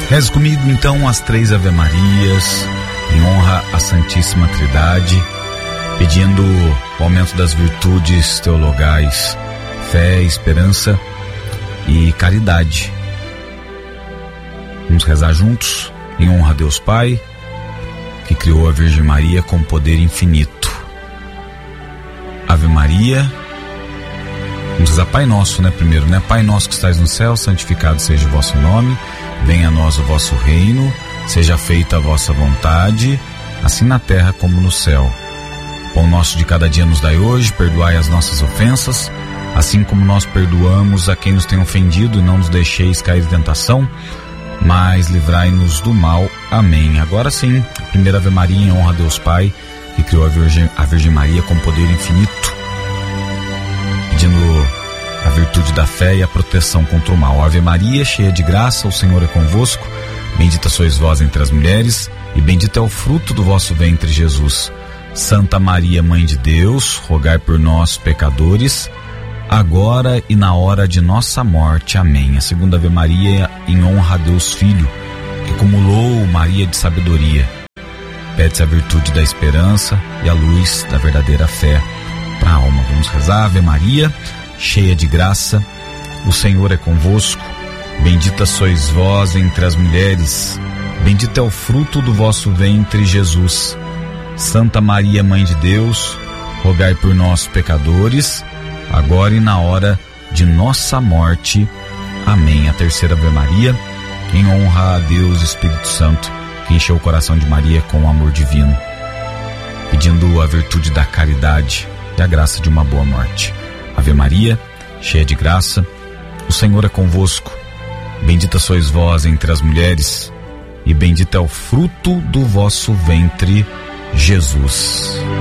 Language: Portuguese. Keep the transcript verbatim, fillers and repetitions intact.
Reze comigo então as três Ave-Marias em honra à Santíssima Trindade, pedindo o aumento das virtudes teologais, fé, esperança e caridade. Vamos rezar juntos em honra a Deus Pai, que criou a Virgem Maria com poder infinito. Ave Maria. Vamos rezar Pai Nosso, né? Primeiro, né? Pai Nosso que estais no céu, santificado seja o vosso nome. Venha a nós o vosso reino. Seja feita a vossa vontade, assim na terra como no céu. Pão nosso de cada dia nos dai hoje. Perdoai as nossas ofensas, assim como nós perdoamos a quem nos tem ofendido. E não nos deixeis cair em tentação, mas livrai-nos do mal. Amém. Agora sim, primeira Ave Maria em honra a Deus Pai, que criou a Virgem, a Virgem Maria com poder infinito, pedindo a virtude da fé e a proteção contra o mal. Ave Maria, cheia de graça, o Senhor é convosco. Bendita sois vós entre as mulheres, e bendito é o fruto do vosso ventre, Jesus. Santa Maria, Mãe de Deus, rogai por nós, pecadores, agora e na hora de nossa morte. Amém. A segunda Ave Maria em honra a Deus Filho, que cumulou Maria de sabedoria. Pede-se a virtude da esperança e a luz da verdadeira fé para a alma. Vamos rezar. Ave Maria, cheia de graça, o Senhor é convosco. Bendita sois vós entre as mulheres, bendito é o fruto do vosso ventre, Jesus. Santa Maria, Mãe de Deus, rogai por nós, pecadores, agora e na hora de nossa morte. Amém. A terceira Ave Maria em honra a Deus Espírito Santo, que encheu o coração de Maria com o amor divino, pedindo a virtude da caridade e a graça de uma boa morte. Ave Maria, cheia de graça, o Senhor é convosco. Bendita sois vós entre as mulheres, e bendito é o fruto do vosso ventre, Jesus.